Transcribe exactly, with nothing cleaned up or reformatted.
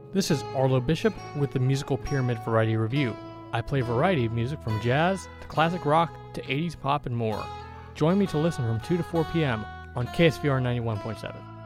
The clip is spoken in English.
This is Arlo Bishop with the Musical Pyramid Variety Review. I play a variety of music from jazz to classic rock to eighties pop and more. Join me to listen from two to four p.m. on K S V R ninety-one point seven.